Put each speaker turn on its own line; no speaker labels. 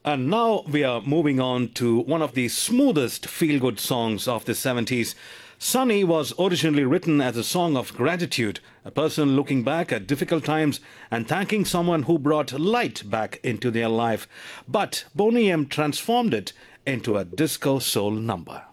And now we are moving on to one of the smoothest feel good songs of the 70s. Sunny was originally written as a song of gratitude, a person looking back at difficult times and thanking someone who brought light back into their life. But Boney M transformed it into a disco soul number.